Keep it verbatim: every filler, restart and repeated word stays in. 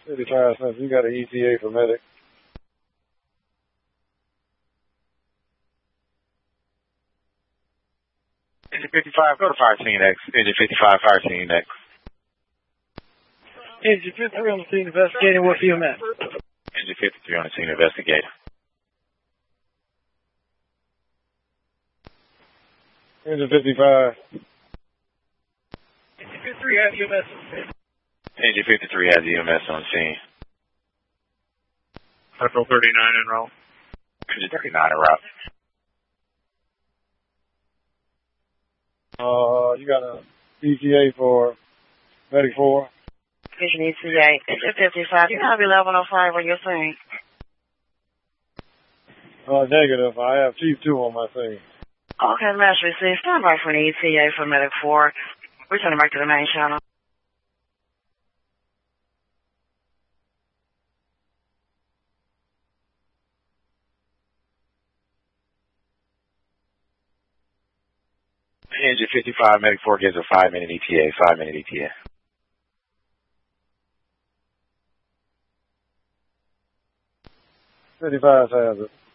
fifty-five cents. You got an E T A for medic. Engine fifty-five, go to fire scene X. Engine fifty-five, fire scene X. Engine fifty-three on the scene investigating. What you at? Engine fifty-three on the scene investigating. Engine fifty-five. Engine fifty-three has U M S on scene. Engine fifty-three has U M S on scene. Central thirty-nine en route. Engine thirty-nine en route. Uh, you got a E T A for medic four. Vision E T A. Engine fifty-five. You have eleven oh five on your scene. Uh, negative. I have Chief two on my scene. Okay, last receive. Stand by for an E T A for medic four. Returning back to the main channel. Engine fifty-five, medic four gives a five minute E T A, five minute E T A. fifty-five has it.